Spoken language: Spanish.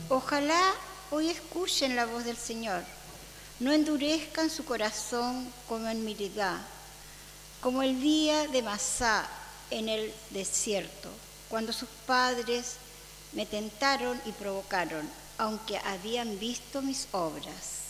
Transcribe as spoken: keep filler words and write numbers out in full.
Ojalá hoy escuchen la voz del Señor, no endurezcan su corazón como en Meribá, como el día de Masá en el desierto, cuando sus padres me tentaron y provocaron, aunque habían visto mis obras.